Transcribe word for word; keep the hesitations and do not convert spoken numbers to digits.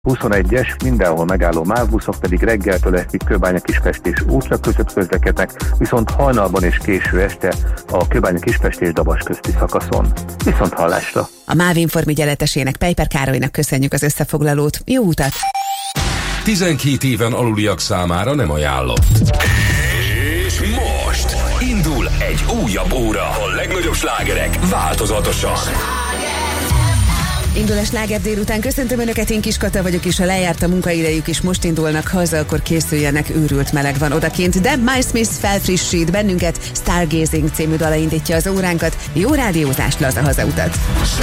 huszonegyes mindenhol megálló mávbuszok pedig reggeltől estig Kőbánya-Kispest és útra között közlekednek, viszont hajnalban és késő este a Kőbánya-Kispest és Dabas közti szakaszon. Viszont hallásra! A MÁV Inform ügyeletesének, Peiper Károlynak köszönjük az összefoglalót. Jó utat! tizenkét éven aluliak számára nem ajánlott. És most indul egy újabb óra. A legnagyobb slágerek változatosan. Indul a sláger délután. Köszöntöm Önöket, én Kis Kata vagyok, és ha lejárt a munkaidejük és most indulnak haza, akkor készüljenek, őrült meleg van odakint. De My Smith felfrissít bennünket, Stargazing című dala indítja az óránkat. Jó rádiózást, laza hazautat!